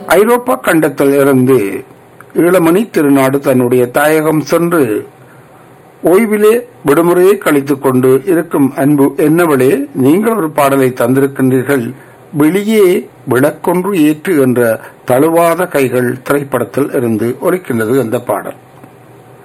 ஐரோப்பா கண்டத்தில் இருந்து ஈழமணி திருநாடு தன்னுடைய தாயகம் சென்று ஓய்விலே விடுமுறையை கழித்துக் கொண்டு இருக்கும் அன்பு என்னவளே, நீங்கள் ஒரு பாடலை தந்திருக்கின்றீர்கள். வெளியே விளக்கொன்று ஏற்று என்ற தழுவாத கைகள் திரைப்படத்தில் இருந்து ஒலிக்கின்றது அந்த பாடல்.